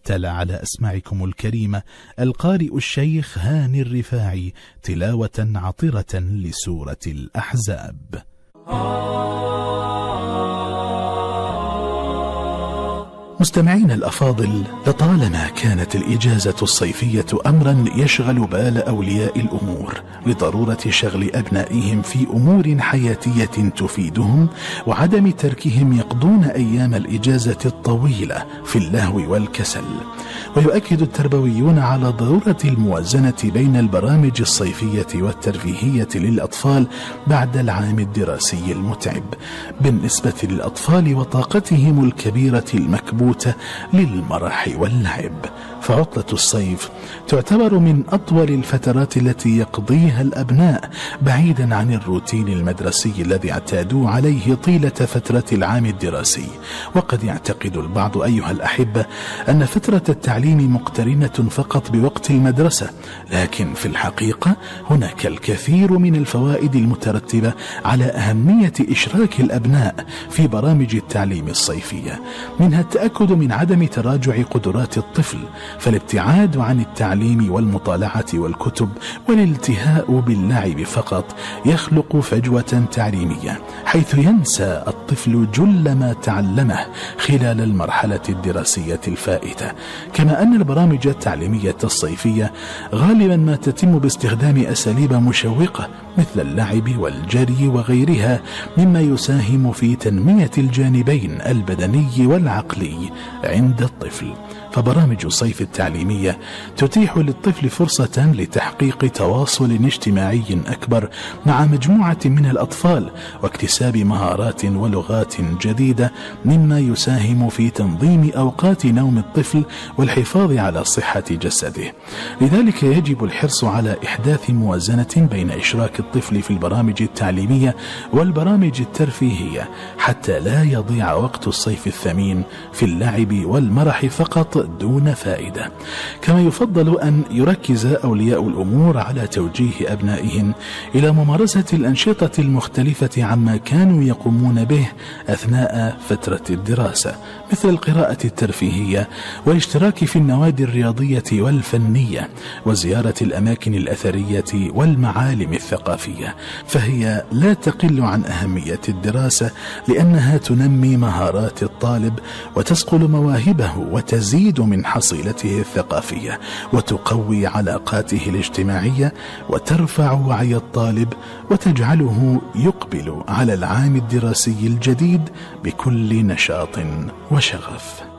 تلا على أسماعكم الكريمة القارئ الشيخ هاني الرفاعي تلاوة عطرة لسورة الأحزاب. مستمعين الأفاضل، لطالما كانت الإجازة الصيفية أمرا يشغل بال أولياء الأمور لضرورة شغل أبنائهم في أمور حياتية تفيدهم وعدم تركهم يقضون أيام الإجازة الطويلة في اللهو والكسل. ويؤكد التربويون على ضرورة الموازنة بين البرامج الصيفية والترفيهية للأطفال بعد العام الدراسي المتعب بالنسبة للأطفال وطاقتهم الكبيرة المكبوتة للمرح واللعب. فعطلة الصيف تعتبر من أطول الفترات التي يقضيها الأبناء بعيدا عن الروتين المدرسي الذي اعتادوا عليه طيلة فترة العام الدراسي. وقد يعتقد البعض أيها الأحبة أن فترة التعليم مقترنة فقط بوقت المدرسة، لكن في الحقيقة هناك الكثير من الفوائد المترتبة على أهمية إشراك الأبناء في برامج التعليم الصيفية. منها التأكد من عدم تراجع قدرات الطفل، فالابتعاد عن التعليم والمطالعة والكتب والالتهاء باللعب فقط يخلق فجوة تعليمية، حيث ينسى الطفل جل ما تعلمه خلال المرحلة الدراسية الفائتة. كما أن البرامج التعليمية الصيفية غالبا ما تتم باستخدام أساليب مشوقة مثل اللعب والجري وغيرها، مما يساهم في تنمية الجانبين البدني والعقلي عند الطفل. فبرامج الصيف التعليمية تتيح للطفل فرصة لتحقيق تواصل اجتماعي أكبر مع مجموعة من الأطفال واكتساب مهارات ولغات جديدة، مما يساهم في تنظيم أوقات نوم الطفل والحفاظ على صحة جسده. لذلك يجب الحرص على إحداث موازنة بين إشراك الطفل في البرامج التعليمية والبرامج الترفيهية حتى لا يضيع وقت الصيف الثمين في اللعب والمرح فقط دون فائدة. كما يفضل أن يركز أولياء الأمور على توجيه أبنائهم إلى ممارسة الأنشطة المختلفة عما كانوا يقومون به أثناء فترة الدراسة، مثل القراءة الترفيهية والاشتراك في النوادي الرياضية والفنية وزيارة الأماكن الأثرية والمعالم الثقافية، فهي لا تقل عن أهمية الدراسة لأنها تنمي مهارات الطالب وتسقل مواهبه وتزيد من حصيلته الثقافية وتقوي علاقاته الاجتماعية وترفع وعي الطالب وتجعله يقبل على العام الدراسي الجديد بكل نشاط وشغف.